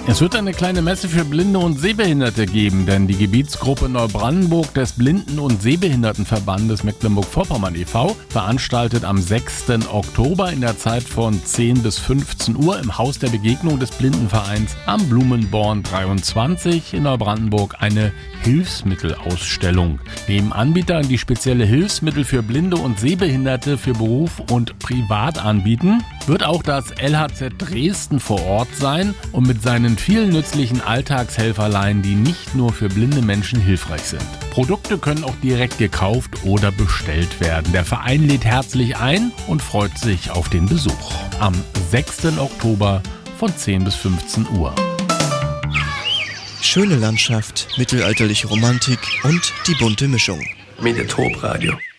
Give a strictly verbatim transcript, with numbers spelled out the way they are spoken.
Es wird eine kleine Messe für Blinde und Sehbehinderte geben, denn die Gebietsgruppe Neubrandenburg des Blinden- und Sehbehindertenverbandes Mecklenburg-Vorpommern e V veranstaltet am sechsten Oktober in der Zeit von zehn bis fünfzehn Uhr im Haus der Begegnung des Blindenvereins am Blumenborn dreiundzwanzig in Neubrandenburg eine Hilfsmittelausstellung. Neben Anbietern, die spezielle Hilfsmittel für Blinde und Sehbehinderte für Beruf und Privat anbieten, wird auch das L H Z Dresden vor Ort sein und mit seinen vielen nützlichen Alltagshelferlein, die nicht nur für blinde Menschen hilfreich sind. Produkte können auch direkt gekauft oder bestellt werden. Der Verein lädt herzlich ein und freut sich auf den Besuch. Am sechsten Oktober von zehn bis fünfzehn Uhr. Schöne Landschaft, mittelalterliche Romantik und die bunte Mischung. Mediatorp Radio.